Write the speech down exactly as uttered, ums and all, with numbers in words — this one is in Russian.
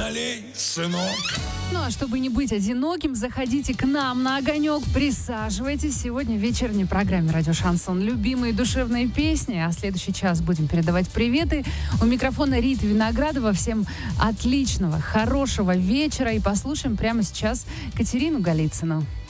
налей, сынок. Ну а чтобы не быть одиноким, заходите к нам на огонек, присаживайтесь. Сегодня в вечерней программе «Радио Шансон» любимые душевные песни, а в следующий час будем передавать приветы. У микрофона Рита Виноградова. Всем отличного, хорошего вечера и послушаем прямо сейчас Катерину Голицыну.